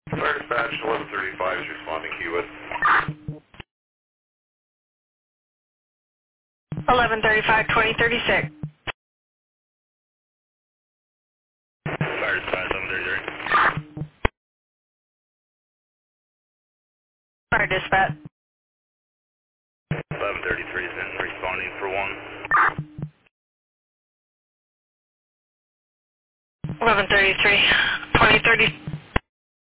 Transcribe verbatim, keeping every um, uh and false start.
Fire dispatch eleven thirty-five is responding to you with. eleven thirty-five, twenty thirty-six. Fire dispatch eleven thirty-three. Fire dispatch. eleven thirty-three is in responding for one. eleven thirty-three, twenty thirty.